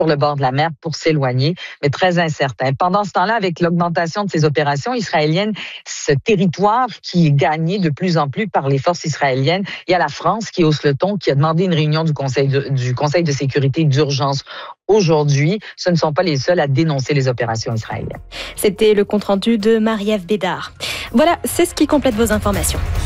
sur le bord de la mer pour s'éloigner, mais très incertain. Pendant ce temps-là, avec l'augmentation de ces opérations israéliennes, ce territoire qui est gagné de plus en plus par les forces israéliennes, il y a la France qui hausse le ton, qui a demandé une réunion du Conseil de sécurité d'urgence aujourd'hui. Ce ne sont pas les seuls à dénoncer les opérations israéliennes. C'était le compte-rendu de Marie-Ève Bédard. Voilà, c'est ce qui complète vos informations.